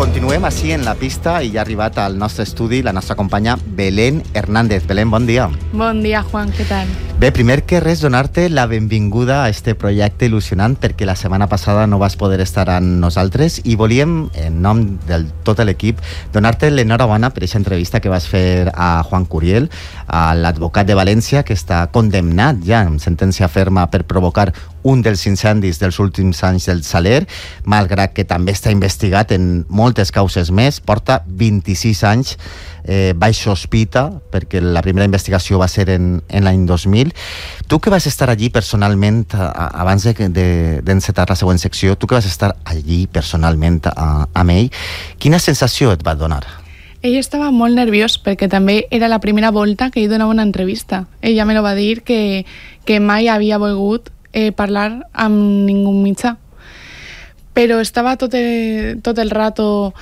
Continuem així en la pista i ja ha arribat al nostre estudi la nostra companya Belén Hernández. Belén, bon dia. Bon dia, Juan, què tal? Bé, primer que res, donar-te la benvinguda a este projecte il·lusionant perquè la setmana passada no vas poder estar amb nosaltres i volíem, en nom de tot l'equip, donar-te l'enhorabona per aquesta entrevista que vas fer a Juan Curiel, a l'advocat de València, que està condemnat ja amb sentència ferma per provocar un dels incendis dels últims anys del Saler, malgrat que també està investigat en moltes causes més, porta 26 anys baix sospita, perquè la primera investigació va ser en l'any 2000. Tu que vas estar allí personalment, abans d'encetar la següent secció, tu que vas estar allí personalment amb ell, quina sensació et va donar? Ell estava molt nerviós perquè també era la primera volta que ell donava una entrevista. Ella me lo va dir que mai havia volgut parlar amb ningú mitjà. Però estava tot el rato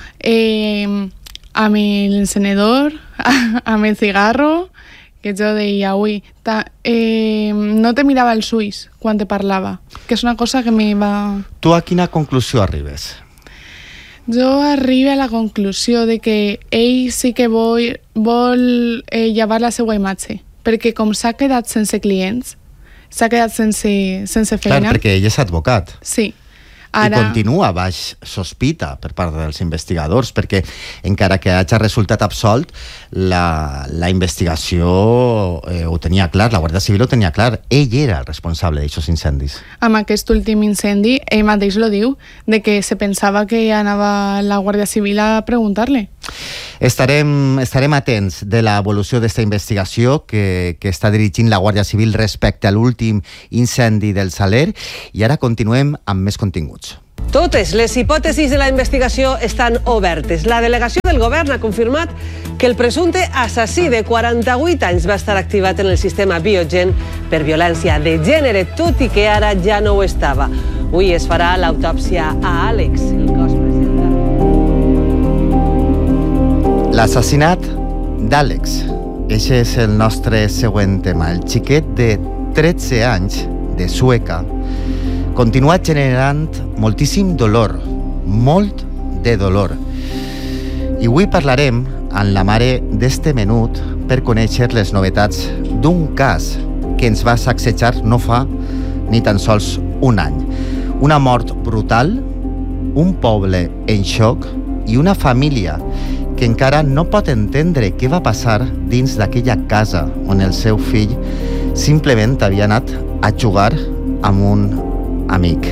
amb l'encenedor, amb el cigarro, que jo deia, ui, no te mirava els ulls quan te parlava, que és una cosa que me va... Tu a quina conclusió arribes? Jo arribo a la conclusió de que ell sí que vol llevar la seva imatge, perquè com s'ha quedat sense clients, s'ha quedat sense feina... Clar, perquè ell és advocat. Sí. Ara... I continua baix sospita per part dels investigadors, perquè encara que hagi resultat absolt, la investigació ho tenia clar, la Guàrdia Civil ho tenia clar. Ell era el responsable d'aixòs incendis. Amb aquest últim incendi, ell mateix lo diu, de que se pensava que anava la Guàrdia Civil a preguntar-li. Estarem atents de l'evolució d'esta investigació que està dirigint la Guàrdia Civil respecte a l'últim incendi del Saler, i ara continuem amb més continguts. Totes les hipòtesis de la investigació estan obertes. La delegació del govern ha confirmat que el presumpte assassí de 48 anys va estar activat en el sistema Biogen per violència de gènere, tot i que ara ja no ho estava. Avui es farà l'autòpsia a Àlex, el cos presenta. L'assassinat d'Àlex. Eixe és el nostre següent tema. El xiquet de 13 anys, de Sueca, continua generant moltíssim dolor, molt de dolor. I avui parlarem amb la mare d'este menut per conèixer les novetats d'un cas que ens va sacsejar no fa ni tan sols un any. Una mort brutal, un poble en xoc i una família que encara no pot entendre què va passar dins d'aquella casa on el seu fill simplement havia anat a jugar amb un amic.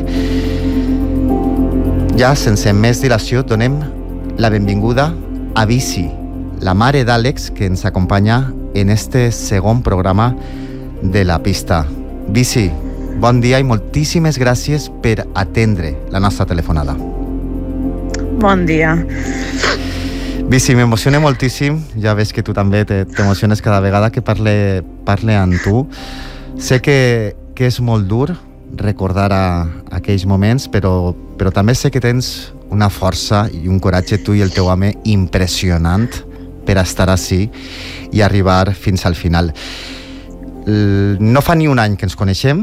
Ja, sense més dilació, donem la benvinguda a Bici, la mare d'Àlex, que ens acompanya en este segon programa de la pista. Bici, bon dia i moltíssimes gràcies per atendre la nostra telefonada. Bon dia. Bici, m'emociona moltíssim, ja veig que tu també t'emociones cada vegada que parle amb tu. Sé que és molt dur recordar aquells moments, però també sé que tens una força i un coratge, tu i el teu home, impressionant per estar així i arribar fins al final. No fa ni un any que ens coneixem,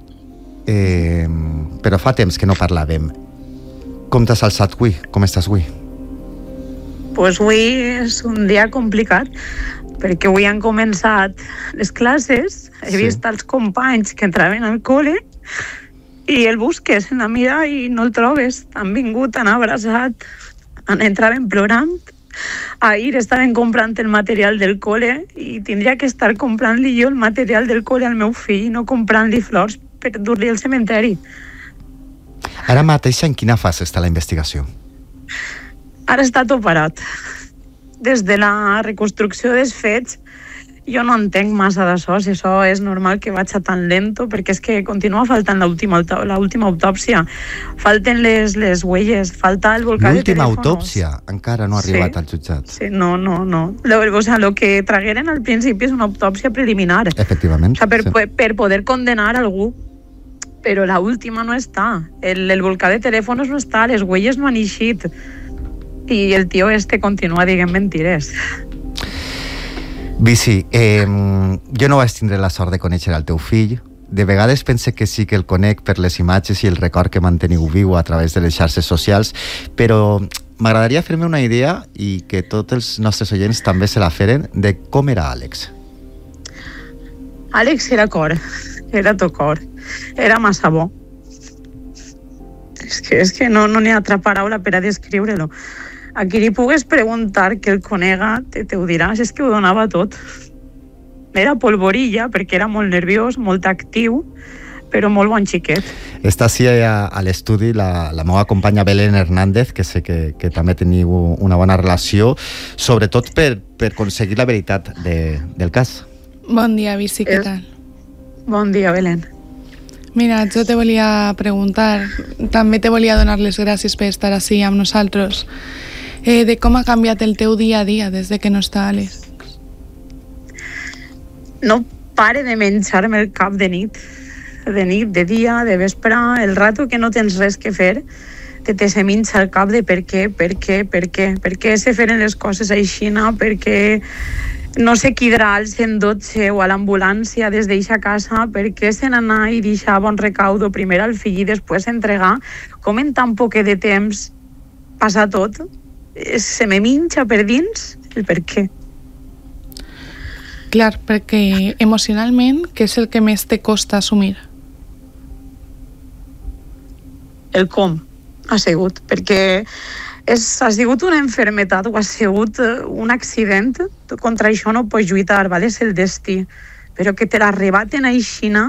però fa temps que no parlàvem. Com t'has alçat avui? Com estàs avui? Pues avui és un dia complicat, perquè avui han començat les classes, he vist els companys que entraven al col·le i el busques en la mida i no el trobes. Han vingut, han abraçat, entraven plorant. Ahir estaven comprant el material del col·le i tindria que estar comprant-li jo el material del col·le al meu fill, no comprant-li flors per dur-li al cementeri. Ara mateix, en quina fase està la investigació? Ara està tot parat. Des de la reconstrucció dels fets, jo no entenc massa d'això, si això és normal que vaig tan lento, perquè és que continua faltant l'última autòpsia. Falten les huelles, falta el volcà de telèfons. L'última autòpsia encara no ha arribat al jutjat. Sí, no. O sea, lo que tragueren al principi és una autòpsia preliminar. Efectivament. O sea, per poder condenar algú. Però l'última no està. El volcà de telèfons no està, les huelles no han eixit. I el tio continua dient mentires. Bici, jo no vaig tindre la sort de conèixer el teu fill. De vegades pense que sí que el conec per les imatges i el record que manteniu viu a través de les xarxes socials, però m'agradaria fer-me una idea i que tots els nostres oients també se la feren de com era Àlex. Àlex era cor, era tot cor, era massa bo. És que no n'hi ha altra paraula per a descriure-lo. A qui li pugues preguntar que el conega te ho diràs, és que ho donava tot. Era polvorilla perquè era molt nerviós, molt actiu, però molt bon xiquet. Està així a l'estudi la meva companya Belén Hernández, que sé que també teniu una bona relació, sobretot per aconseguir la veritat del cas. Bon dia, Bici, què tal? Bon dia, Belén. Mira, jo te volia preguntar, també te volia donar les gràcies per estar així amb nosaltres, de com ha canviat el teu dia a dia des de que no està Àlex. No pare de menjar-me el cap de nit, de dia, de vespre, el rato que no tens res que fer, te se minxa el cap de per què se feren les coses aixina, per què no sé qui dirà al 112 o a l'ambulància des d'eixa casa, per què se n'anà i deixar bon recaudo primer al fill i després entregar, com en tan poc de temps passa tot, se me minxa per dins el per què. Clar, perquè emocionalment, què és el que més te costa assumir? El com ha sigut, perquè ha sigut una enfermetat o ha sigut un accident, contra això no pots lluitar, vale? És el destí, però que te l'arrebaten aixina,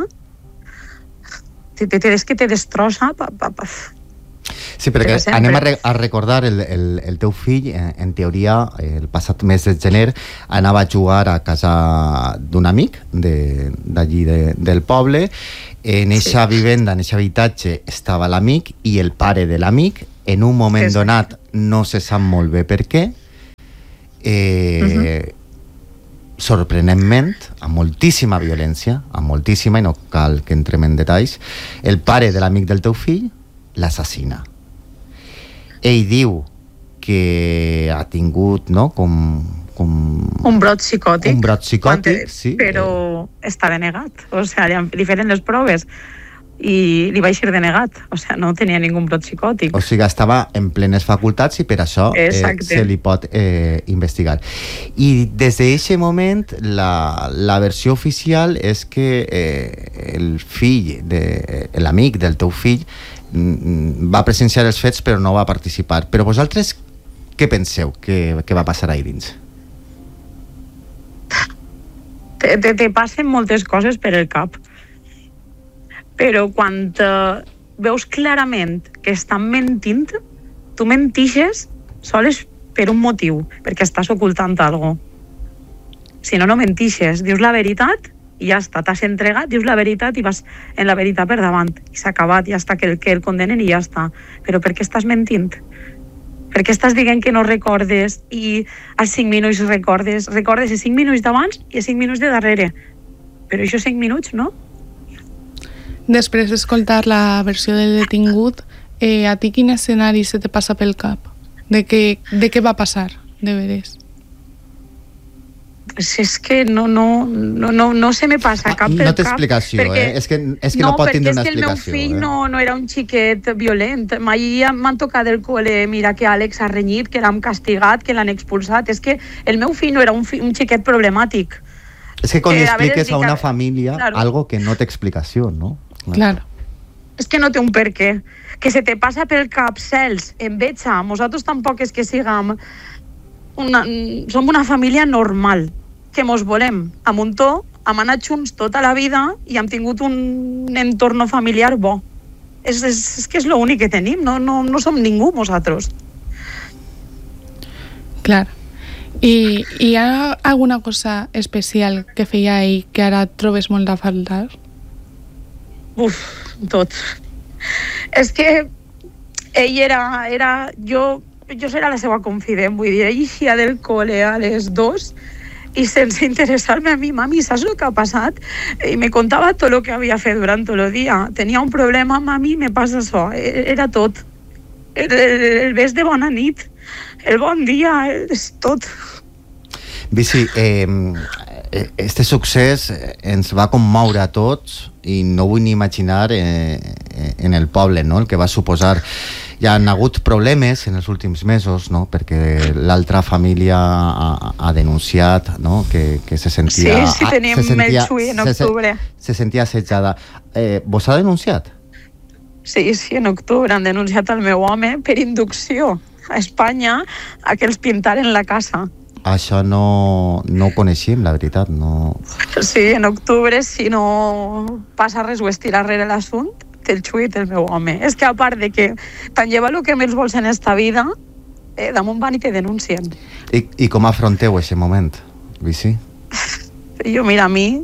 és que te destrossa. Sí, perquè anem a recordar el teu fill, en teoria, el passat mes de gener, anava a jugar a casa d'un amic d'allí del poble. En eixa vivenda, en eixe habitatge, estava l'amic i el pare de l'amic. En un moment donat, no se sap molt bé per què. Sorprenentment, amb moltíssima violència, i no cal que entrem en detalls, el pare de l'amic del teu fill l'assassina. Ell diu que ha tingut, no, com un brot psicòtic. Un brot psicòtic, sí. Però està denegat. O sigui, li feren les proves i li va eixir denegat. O sigui, no tenia ningú brot psicòtic. O sigui, estava en plenes facultats i per això se li pot investigar. I des d'aquest moment la versió oficial és que el fill, l'amic del teu fill, va presenciar els fets però no va participar. Però vosaltres què penseu que va passar ahir dins? Te passen moltes coses per el cap, però quan veus clarament que estan mentint, tu mentixes sols per un motiu, perquè estàs ocultant alguna cosa. Si no, no mentixes, dius la veritat i ja està, t'has entregat, dius la veritat i vas en la veritat per davant, i s'ha acabat, ja està, que el condenen i ja està. Però per què estàs mentint? Per què estàs dient que no recordes i als 5 minuts recordes els 5 minuts d'abans i els 5 minuts de darrere? Però això 5 minuts, no? Després d'escoltar la versió del detingut, a ti quin escenari se te passa pel cap? De què va passar, de veres? Pues és que no se me passa cap pel cap. No té explicació, perquè, és que no pot tindre una explicació. No, perquè és que el meu fill no era un xiquet violent. Mai m'han tocat del col·le, mira que Àlex ha renyit, que l'han castigat, que l'han expulsat. És que el meu fill no era un xiquet problemàtic. És que quan li expliques a una família algo que no té explicació, no? Claro. És que no té un per què. Que se te passa pel cap, Cels, enveja. Nosaltres tampoc és que siguem... som una família normal, que mos volem a muntó, hem anat junts tota la vida i hem tingut un entorn familiar bo. És que és l'únic que tenim, no som ningú nosaltres. Clar. I hi ha alguna cosa especial que feia ell que ara et trobes molt a faltar? Uf, tot. És que ell era jo era la seva confident, vull dir, ell eixia del col·le a les 2 i sense interessar-me a mi, mami, saps el que ha passat? I me contava tot el que havia fet durant tot el dia. Tenia un problema, mami, me passa això. Era tot. El bes de bona nit, el bon dia, és tot. Bici, este succés ens va commoure a tots i no vull ni imaginar en el poble, no?, el que va suposar. Hi ha hagut problemes en els últims mesos, no? Perquè l'altra família ha denunciat, no? que se sentia... Sí, tenim el Xui en octubre. Se sentia assetjada. Vos ha denunciat? Sí, en octubre han denunciat el meu home per inducció a Espanya a que els pintaren la casa. Això no ho coneixíem, la veritat. No... Sí, en octubre, si no passa res o es tira darrere l'assumpte, el Xui el meu home. És que a part de que tant lleva el que més vols en esta vida, damunt van i te denuncien. I com afronteu aquest moment, Vici? Jo, mira, a mi...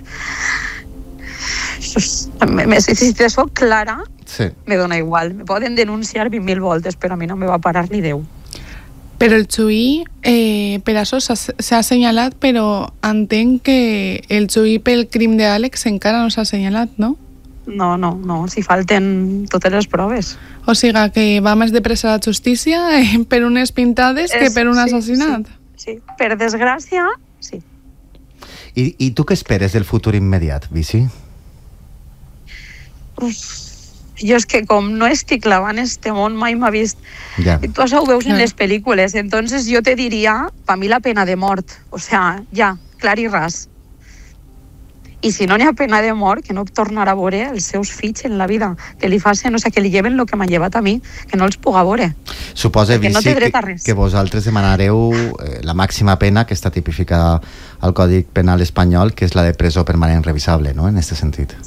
Si te soc clara, sí. Me dona igual. Me poden denunciar 20.000 voltes, però a mi no me va parar ni Déu. Però el Xui, per això s'ha assenyalat, però entenc que el Xui pel crim d'Àlex encara no s'ha assenyalat, no? No, si falten totes les proves. O sigui que va més de pressa a la justícia per unes pintades que per un assassinat. Sí, per desgràcia, sí. I tu què esperes del futur immediat, Vici? Jo és que com no estic clavant este món, mai m'ha vist. Ja. Tu això ho veus en les pel·lícules, entonces jo te diria, per mi la pena de mort, o sea, ja, clar i ras. I si no n'hi ha pena de mort, que no tornarà a veure els seus fills en la vida, que li facin, o sea, que li lleven el que m'han llevat a mi, que no els puga veure. Suposa, Vici, no té dret a res. que vosaltres demanareu la màxima pena que està tipificada al Codi Penal espanyol, que és la de presó permanent revisable, no?, en aquest sentit.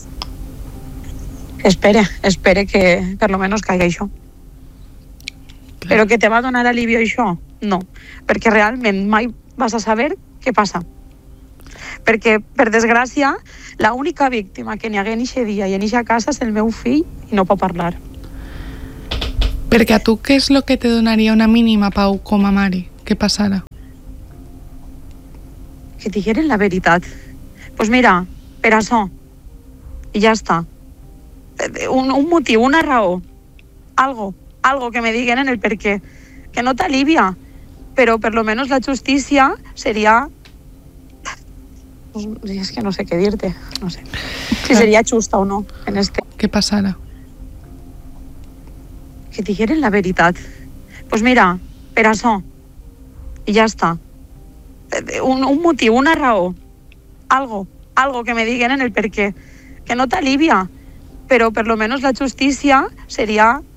Espere que per lo menos caiga això. Però que te va donar alivio això? No, perquè realment mai vas a saber què passa. Perquè, per desgràcia, l'única víctima que n'hi hagué en eixe dia i en eixa casa és el meu fill i no pot parlar. Perquè a tu què és el que te donaria una mínima pau com a mare? Què passarà? Que digueren la veritat. Pues mira, per això. I ja està. Un motiu, una raó. Algo que me diguen en el per què. Que no t'alivia, però per lo menos la justícia seria... És que no sé què dir-te, no sé. Si seria justa o no en este. Què passarà? Que digueren la veritat. Pues mira, per això. I ja està. Un motiu, una raó. Algo que me diguen en el per què. Que no t'alivia, però per lo menos la justícia seria...